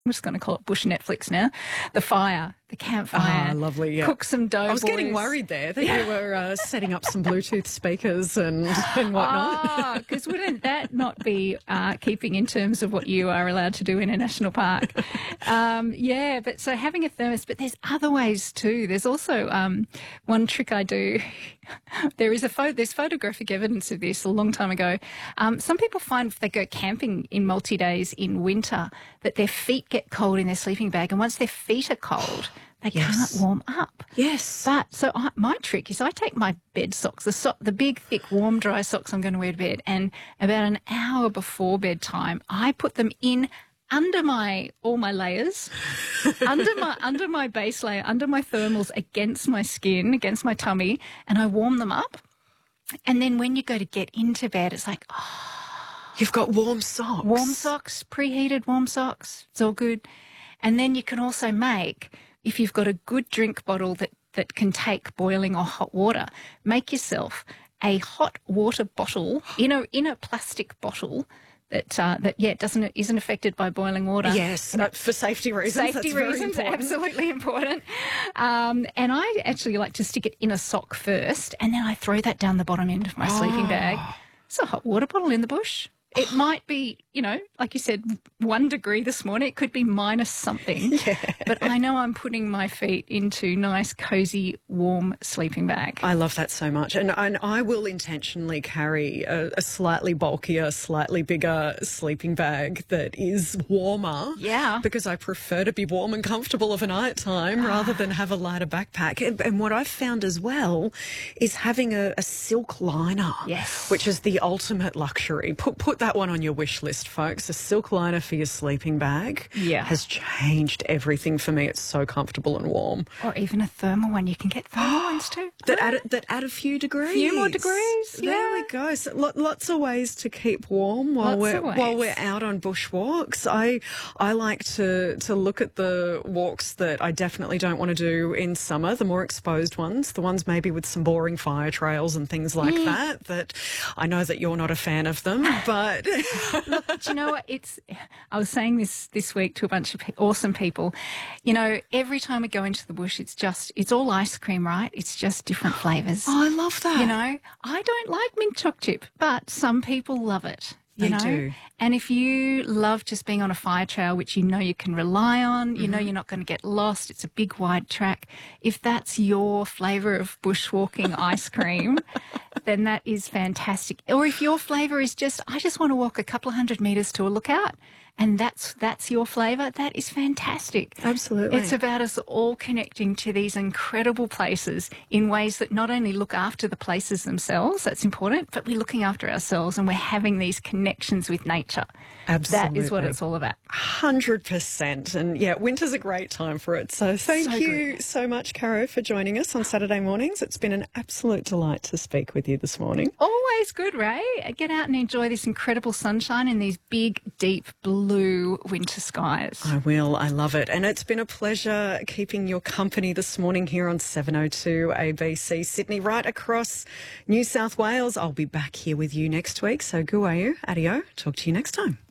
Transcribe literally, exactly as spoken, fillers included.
I'm just going to call it bush Netflix now. The fire, the campfire. Ah, lovely, yeah. Cook some dough I was boys. getting worried there that you were uh, setting up some Bluetooth speakers and, and whatnot. Ah, because wouldn't that not be uh, keeping in terms of what you are allowed to do in a national park? um, yeah, but so having a thermos, but there's other ways too. There's also um, one trick I do. There is a photo, there's photographic evidence of this a long time ago. Um, some people find if they go camping in multi-days in winter that their feet get cold in their sleeping bag, and once their feet are cold, they Yes. can't warm up. Yes. But so I, my trick is I take my bed socks, the, so, the big, thick, warm, dry socks I'm going to wear to bed, and about an hour before bedtime, I put them in under my all my layers, under my under my base layer, under my thermals, against my skin, against my tummy, and I warm them up. And then when you go to get into bed, it's like, oh, You've got warm socks. warm socks, preheated warm socks. It's all good. And then you can also make, if you've got a good drink bottle that, that can take boiling or hot water, make yourself a hot water bottle in a in a plastic bottle that uh, that yeah doesn't isn't affected by boiling water. Yes, no, for safety reasons. Safety that's very reasons, important. absolutely important. Um, and I actually like to stick it in a sock first, and then I throw that down the bottom end of my sleeping bag. It's a hot water bottle in the bush. It might be, you know, like you said, one degree this morning. It could be minus something. Yeah. But I know I'm putting my feet into nice, cosy, warm sleeping bag. I love that so much. And, and I will intentionally carry a, a slightly bulkier, slightly bigger sleeping bag that is warmer. Yeah. Because I prefer to be warm and comfortable of a night time rather than have a lighter backpack. And, and what I've found as well is having a, a silk liner. Yes. Which is the ultimate luxury. Put, put that one on your wish list, folks. A silk liner for your sleeping bag Yeah. has changed everything for me. It's so comfortable and warm. Or even a thermal one. You can get thermal ones too. That add, that add a few degrees. Few more degrees, There yeah. we go. So lo- lots of ways to keep warm while Lots we're of ways. while we're out on bushwalks. I I like to to look at the walks that I definitely don't want to do in summer, the more exposed ones, the ones maybe with some boring fire trails and things like Mm. that. That I know that you're not a fan of them, but Look, do you know what? It's. I was saying this this week to a bunch of pe- awesome people. You know, every time we go into the bush, it's just it's all ice cream, right? It's just different flavours. I love that. You know, I don't like mint choc chip, but some people love it. You They know? do. And if you love just being on a fire trail, which you know you can rely on, you know Mm-hmm. you're not going to get lost, it's a big wide track. If that's your flavour of bushwalking ice cream, then that is fantastic. Or if your flavour is just, I just want to walk a couple of hundred metres to a lookout, and that's that's your flavour, that is fantastic. Absolutely. It's about us all connecting to these incredible places in ways that not only look after the places themselves, that's important, but we're looking after ourselves and we're having these connections with nature. That is what Absolutely. it's all about. Hundred percent, and yeah, winter's a great time for it. So thank So you so much, Caro, for joining us on Saturday mornings. It's been an absolute delight to speak with you this morning. Always good, Ray. Get out and enjoy this incredible sunshine in these big, deep blue winter skies. I will. I love it, and it's been a pleasure keeping your company this morning here on seven oh two A B C Sydney, right across New South Wales. I'll be back here with you next week. So, guayu, adio. Talk to you next time.